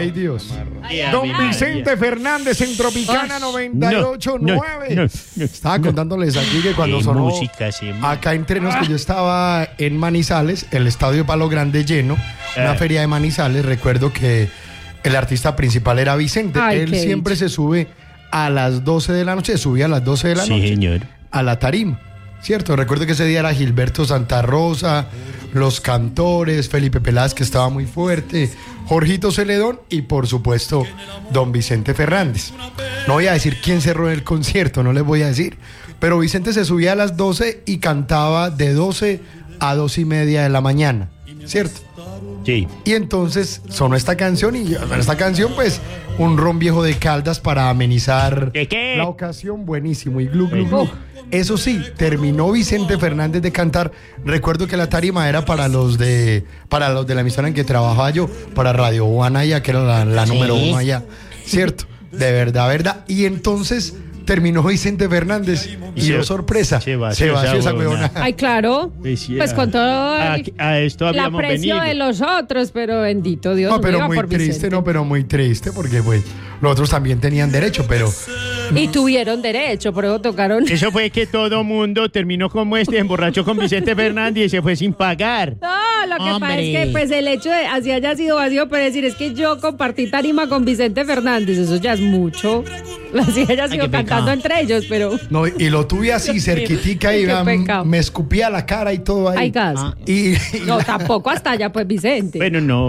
Ay, Dios. Don Vicente Fernández en Tropicana 98.9. Estaba contándoles aquí que cuando sonó acá entre nos, que yo estaba en Manizales, el Estadio Palo Grande lleno, una feria de Manizales. Recuerdo que el artista principal era Vicente. Él siempre se sube a las 12 de la noche, subía a las 12 de la noche, señor, a la tarima, ¿cierto? Recuerdo que ese día era Gilberto Santa Rosa, los cantores, Felipe Peláez, que estaba muy fuerte, Jorgito Celedón y, por supuesto, don Vicente Fernández. No voy a decir quién cerró el concierto, no les voy a decir, pero Vicente se subía a las 12 y cantaba de 12 a 2:30 de la mañana, ¿cierto? Sí. Y entonces sonó esta canción y en esta canción, pues, un ron viejo de Caldas para amenizar la ocasión, buenísimo, y glu, glu, glu. Eso sí, terminó Vicente Fernández de cantar. Recuerdo que la tarima era para los de la emisora en que trabajaba yo, para Radio One allá, que era la número 1 allá, ¿cierto? De verdad. Y entonces terminó Vicente Fernández y dio sorpresa. Se vació esa huevona. Ay, claro. Pues con todo a esto el aprecio de los otros, pero bendito Dios. No, pero muy triste, muy triste, porque pues los otros también tenían derecho, pero... Y tuvieron derecho, por eso tocaron. Eso fue que todo mundo terminó como emborrachó con Vicente Fernández y se fue sin pagar. No, lo que pasa es que pues el hecho de así haya sido vacío, pero decir es que yo compartí tarima con Vicente Fernández, eso ya es mucho. Así haya sido cantando entre ellos, pero... No, y lo tuve así cerquitica y me escupía la cara y todo ahí. Ay, gas. No, tampoco hasta allá pues Vicente. Bueno, no.